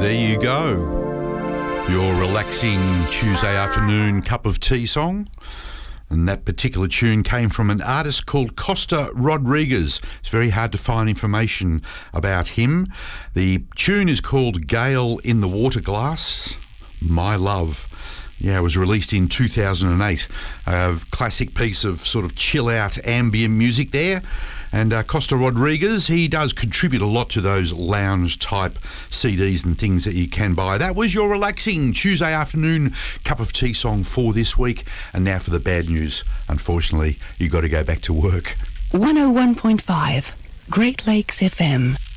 There you go. Your relaxing Tuesday afternoon cup of tea song. And that particular tune came from an artist called Costa Rodriguez. It's very hard to find information about him. The tune is called Gale in the Water Glass, My Love. Yeah, it was released in 2008. A classic piece of sort of chill-out ambient music there. And Costa Rodriguez, he does contribute a lot to those lounge-type CDs and things that you can buy. That was your relaxing Tuesday afternoon cup of tea song for this week. And now for the bad news. Unfortunately, you've got to go back to work. 101.5 Great Lakes FM.